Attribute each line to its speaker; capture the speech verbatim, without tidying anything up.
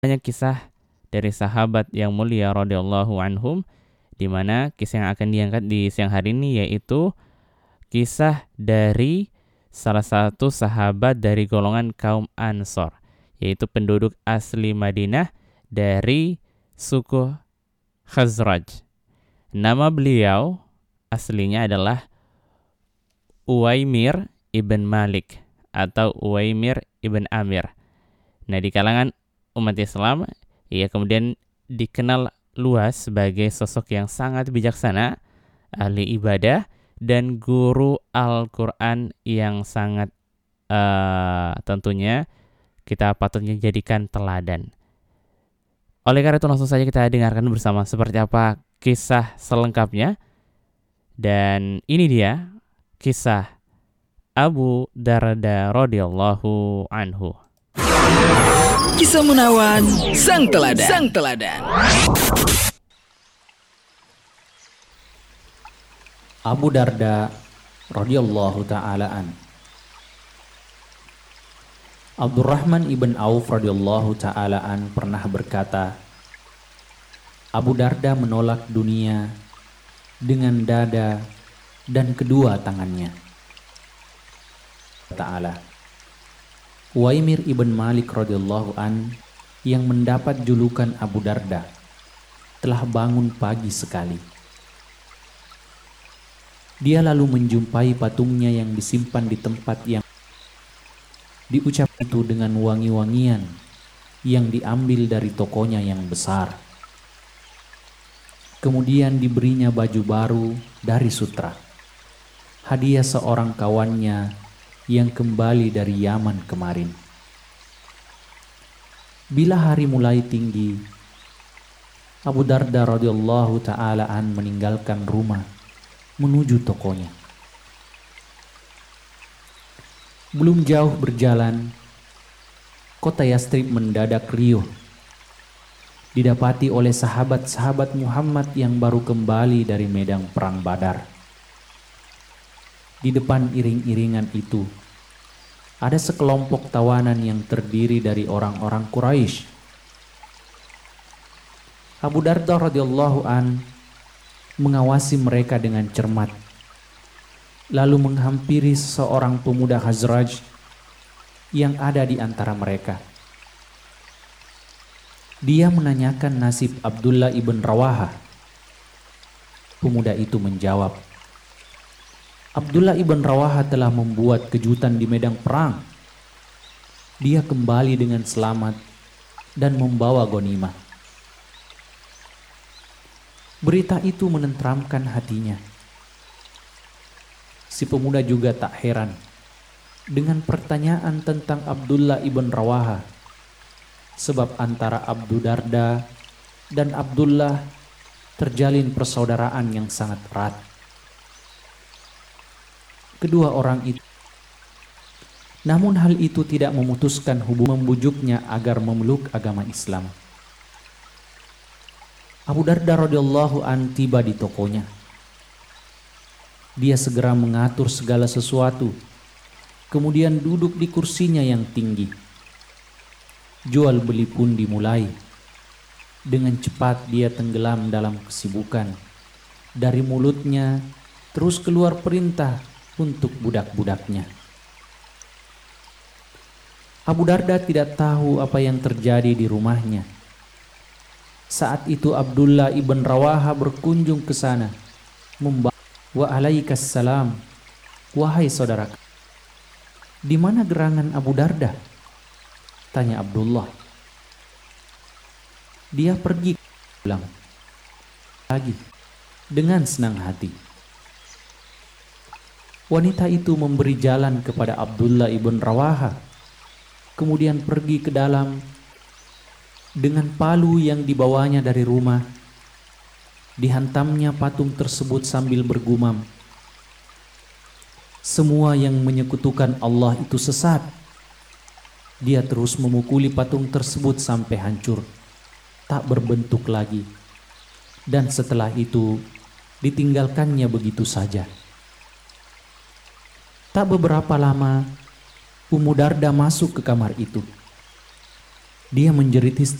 Speaker 1: banyak kisah dari sahabat yang mulia radhiyallahu anhum, di mana kisah yang akan diangkat di siang hari ini yaitu kisah dari salah satu sahabat dari golongan kaum Ansor, yaitu penduduk asli Madinah dari suku Khazraj. Nama beliau aslinya adalah Uwaimir ibn Malik atau Uwaimir ibn Amir. Nah, di kalangan umat Islam, ia kemudian dikenal luas sebagai sosok yang sangat bijaksana, ahli ibadah, dan guru Al-Quran yang sangat uh, tentunya kita patutnya jadikan teladan. Oleh karena itu langsung saja kita dengarkan bersama seperti apa kisah selengkapnya. Dan ini dia kisah Abu Darda radhiyallahu anhu.
Speaker 2: Kisah menawan sang teladan. Sang teladan.
Speaker 3: Abu Darda radhiyallahu taala an. Abdurrahman ibn Auf radhiyallahu taala an pernah berkata, Abu Darda menolak dunia dengan dada dan kedua tangannya. Ta'ala. Uwaimir ibn Malik radhiyallahu an yang mendapat julukan Abu Darda telah bangun pagi sekali. Dia lalu menjumpai patungnya yang disimpan di tempat yang diucap itu dengan wangi-wangian yang diambil dari tokonya yang besar. Kemudian diberinya baju baru dari sutra, hadiah seorang kawannya yang kembali dari Yaman kemarin. Bila hari mulai tinggi, Abu Darda radhiyallahu taala an meninggalkan rumah menuju tokonya. Belum jauh berjalan, kota Yastrib mendadak riuh, didapati oleh sahabat-sahabat Muhammad yang baru kembali dari medan perang Badar. Di depan iring-iringan itu, ada sekelompok tawanan yang terdiri dari orang-orang Quraisy. Abu Darda radhiyallahu an mengawasi mereka dengan cermat, lalu menghampiri seorang pemuda Khazraj yang ada di antara mereka. Dia menanyakan nasib Abdullah ibn Rawaha. Pemuda itu menjawab, Abdullah ibn Rawaha telah membuat kejutan di medan perang. Dia kembali dengan selamat dan membawa ghanimah. Berita itu menenteramkan hatinya. Si pemuda juga tak heran dengan pertanyaan tentang Abdullah ibn Rawaha, sebab antara Abu Darda dan Abdullah terjalin persaudaraan yang sangat erat. Kedua orang itu, namun hal itu tidak memutuskan hubungan, membujuknya agar memeluk agama Islam. Abu Darda radhiyallahu an tiba di tokonya. Dia segera mengatur segala sesuatu, kemudian duduk di kursinya yang tinggi. Jual beli pun dimulai. Dengan cepat dia tenggelam dalam kesibukan. Dari mulutnya terus keluar perintah untuk budak-budaknya. Abu Darda tidak tahu apa yang terjadi di rumahnya. Saat itu Abdullah ibn Rawaha berkunjung ke sana, membawa wa alaikassalam, wahai saudara. Di mana gerangan Abu Darda? Tanya Abdullah. Dia pergi pulang lagi dengan senang hati. Wanita itu memberi jalan kepada Abdullah ibn Rawaha, kemudian pergi ke dalam dengan palu yang dibawanya dari rumah. Dihantamnya patung tersebut sambil bergumam, semua yang menyekutukan Allah itu sesat. Dia terus memukuli patung tersebut sampai hancur, tak berbentuk lagi. Dan setelah itu ditinggalkannya begitu saja. Tak beberapa lama, Ummu Darda masuk ke kamar itu. Dia menjerit histeris.